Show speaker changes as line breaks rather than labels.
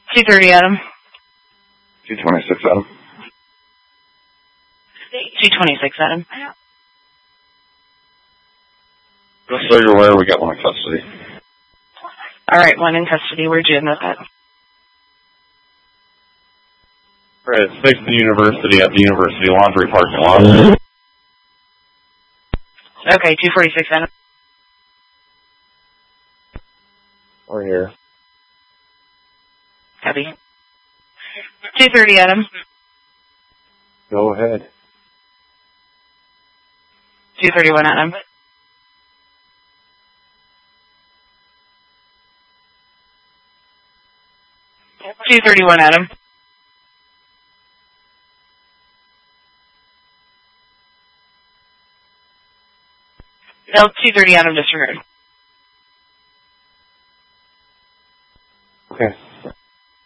230 Adam.
226 Adam.
226 Adam.
Just so you're aware, we got one in custody.
Alright, one in custody. Where'd you end up at?
We're at 6th University at the University Laundry parking lot.
Okay, 246 Adam.
We're here.
Copy. 230 Adam.
Go ahead.
231 Adam. 231 Adam. No, 230 Adam, disregard.
Okay.